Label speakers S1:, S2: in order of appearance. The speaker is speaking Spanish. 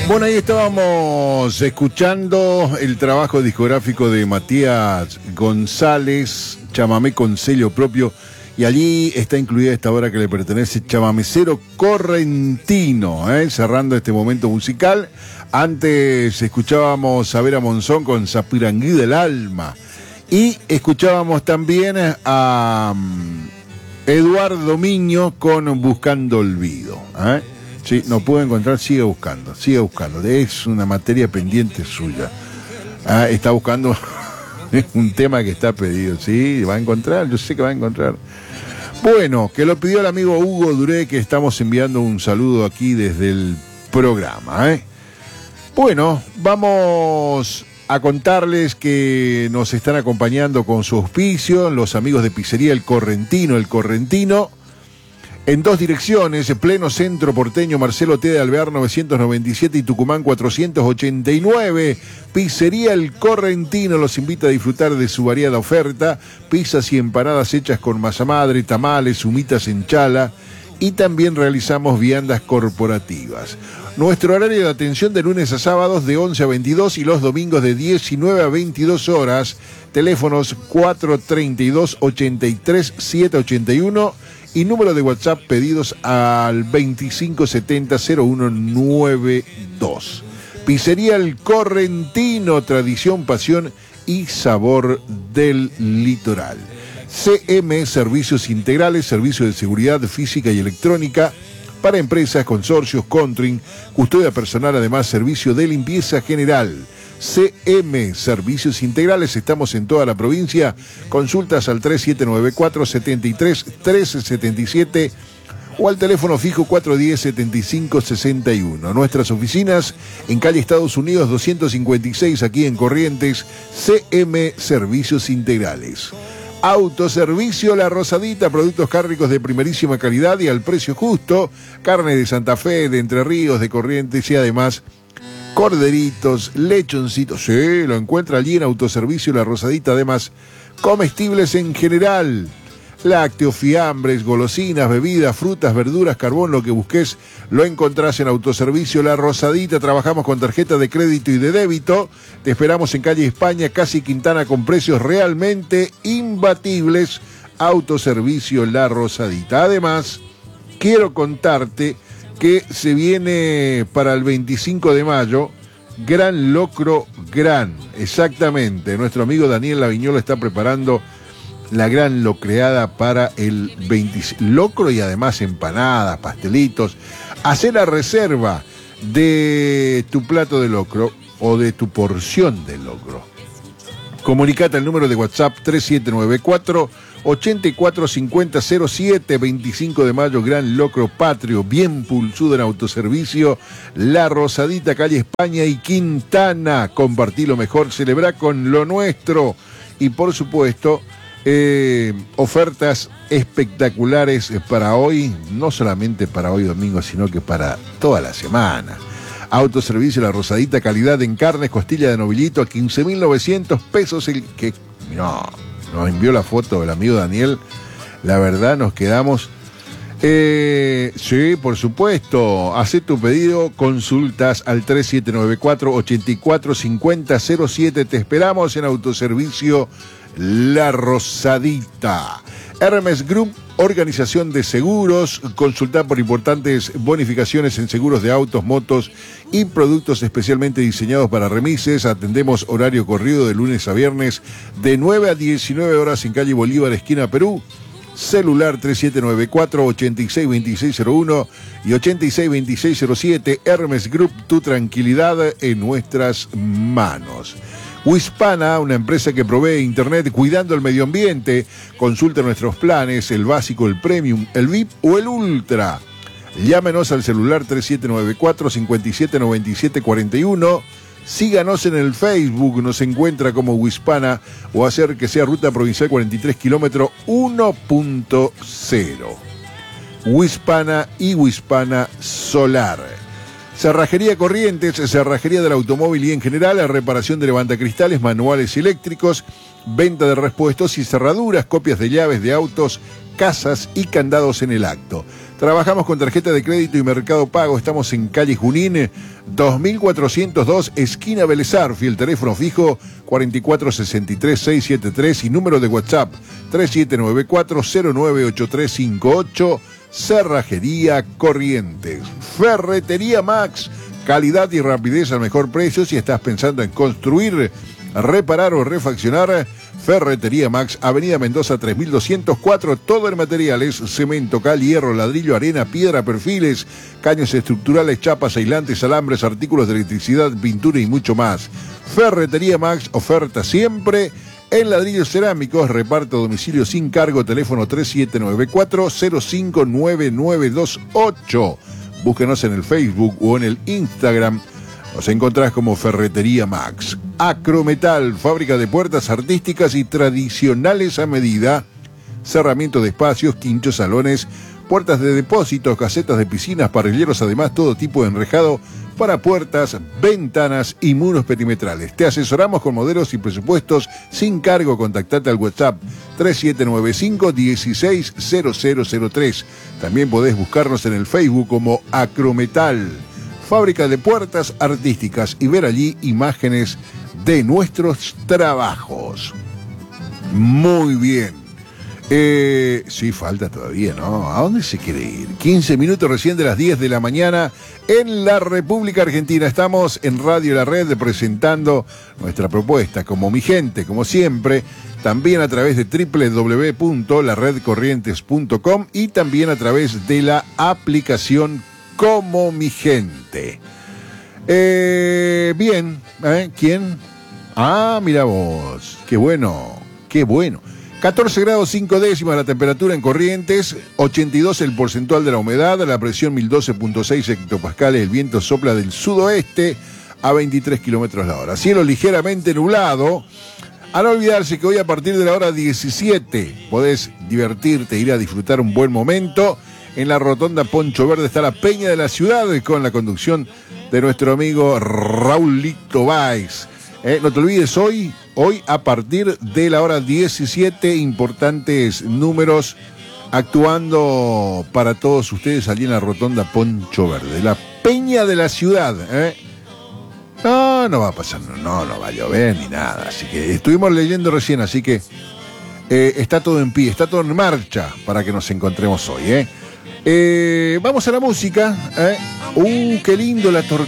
S1: Bueno, ahí estábamos escuchando el trabajo discográfico de Matías González, Chamamé con sello propio, y allí está incluida esta obra que le pertenece, Chamamecero Correntino, cerrando este momento musical. Antes escuchábamos a Vera Monzón con Sapirangui del Alma, y escuchábamos también a Eduardo Miño con Buscando Olvido. Sí, no puedo encontrar, sigue buscando. Es una materia pendiente suya. Está buscando un tema que está pedido, sí, va a encontrar, yo sé que va a encontrar. Bueno, que lo pidió el amigo Hugo Duré, que estamos enviando un saludo aquí desde el programa. Bueno, vamos a contarles que nos están acompañando con su auspicio los amigos de Pizzería El Correntino. El Correntino en dos direcciones, pleno centro porteño, Marcelo T. de Alvear 997 y Tucumán 489. Pizzería El Correntino los invita a disfrutar de su variada oferta, pizzas y empanadas hechas con masa madre, tamales, humitas en chala, y también realizamos viandas corporativas. Nuestro horario de atención de lunes a sábados de 11 a 22 y los domingos de 19 a 22 horas. Teléfonos 432-83-781 y número de WhatsApp pedidos al 2570-0192. Pizzería El Correntino, tradición, pasión y sabor del litoral. CM Servicios Integrales, servicio de seguridad física y electrónica para empresas, consorcios, contring, custodia personal, además servicio de limpieza general. CM Servicios Integrales, estamos en toda la provincia. Consultas al 3794-73-1377 o al teléfono fijo 410-7561. Nuestras oficinas en calle Estados Unidos 256, aquí en Corrientes. CM Servicios Integrales. Autoservicio La Rosadita, productos cárnicos de primerísima calidad y al precio justo. Carne de Santa Fe, de Entre Ríos, de Corrientes y además corderitos, lechoncitos. Sí, lo encuentra allí en Autoservicio La Rosadita. Además, comestibles en general. Lácteos, fiambres, golosinas, bebidas, frutas, verduras, carbón, lo que busques, lo encontrás en Autoservicio La Rosadita. Trabajamos con tarjeta de crédito y de débito. Te esperamos en calle España, casi Quintana, con precios realmente imbatibles. Autoservicio La Rosadita. Además, quiero contarte que se viene para el 25 de mayo, Gran Locro Gran. Exactamente, nuestro amigo Daniel Laviñola está preparando la gran locreada para el 25. Locro y además empanadas, pastelitos. Hacé la reserva de tu plato de locro o de tu porción de locro. Comunicate al número de WhatsApp 3794-845007. 25 de mayo, Gran Locro Patrio, bien pulsudo en Autoservicio La Rosadita, calle España y Quintana. Compartí lo mejor, celebra con lo nuestro. Y por supuesto, ofertas espectaculares para hoy, no solamente para hoy domingo, sino que para toda la semana. Autoservicio La Rosadita, calidad en carnes, costilla de novillito a 15.900 pesos. El que nos envió la foto del amigo Daniel, la verdad nos quedamos. Sí, por supuesto, hacé tu pedido, consultas al 3794-845007. Te esperamos en Autoservicio La Rosadita. Hermes Group, organización de seguros. Consulta por importantes bonificaciones en seguros de autos, motos y productos especialmente diseñados para remises. Atendemos horario corrido de lunes a viernes de 9 a 19 horas en calle Bolívar, esquina Perú. Celular 3794-862601 y 862607. Hermes Group, tu tranquilidad en nuestras manos. Wispana, una empresa que provee internet cuidando el medio ambiente. Consulta nuestros planes, el básico, el premium, el VIP o el ultra. Llámenos al celular 3794-579741. Síganos en el Facebook, nos encuentra como Wispana o hacer que sea Ruta Provincial 43 kilómetro 1.0. Wispana y Wispana Solar. Cerrajería Corrientes, cerrajería del automóvil y en general, la reparación de levantacristales, manuales eléctricos, venta de repuestos y cerraduras, copias de llaves de autos, casas y candados en el acto. Trabajamos con tarjeta de crédito y Mercado Pago. Estamos en calle Junín, 2402, esquina Vélez Arfiel. El teléfono fijo 4463-673 y número de WhatsApp 3794-098358. Cerrajería Corrientes. Ferretería Max. Calidad y rapidez al mejor precio. Si estás pensando en construir, reparar o refaccionar, Ferretería Max, Avenida Mendoza 3204, todo en materiales, cemento, cal, hierro, ladrillo, arena, piedra, perfiles, caños estructurales, chapas, aislantes, alambres, artículos de electricidad, pintura y mucho más. Ferretería Max, oferta siempre en ladrillos cerámicos, reparto a domicilio sin cargo, teléfono 3794-059928. Búsquenos en el Facebook o en el Instagram. Nos encontrás como Ferretería Max. Acrometal, fábrica de puertas artísticas y tradicionales a medida. Cerramiento de espacios, quinchos, salones, puertas de depósitos, casetas de piscinas, parrilleros, además todo tipo de enrejado para puertas, ventanas y muros perimetrales. Te asesoramos con modelos y presupuestos sin cargo. Contactate al WhatsApp 3795-160003. También podés buscarnos en el Facebook como Acrometal, fábrica de puertas artísticas, y ver allí imágenes de nuestros trabajos. Muy bien. Sí, falta todavía, ¿no? ¿A dónde se quiere ir? 15 minutos recién de las 10 de la mañana en la República Argentina. Estamos en Radio La Red presentando nuestra propuesta, como mi gente, como siempre, también a través de www.laredcorrientes.com y también a través de la aplicación Como Mi Gente. Bien, ¿quién? Ah, mira vos, qué bueno, qué bueno. 14 grados 5 décimas la temperatura en Corrientes, 82 el porcentual de la humedad, la presión 1012.6 hectopascales, el viento sopla del sudoeste a 23 kilómetros la hora. Cielo ligeramente nublado. A no olvidarse que hoy a partir de la hora 17 podés divertirte, ir a disfrutar un buen momento. En la rotonda Poncho Verde está la Peña de la Ciudad con la conducción de nuestro amigo Raulito Báez. No te olvides, hoy a partir de la hora 17, importantes números actuando para todos ustedes allí en la rotonda Poncho Verde. La Peña de la Ciudad. No va a pasar, no va a llover ni nada. Así que estuvimos leyendo recién, así que está todo en pie, está todo en marcha para que nos encontremos hoy. Vamos a la música. Qué lindo la torta.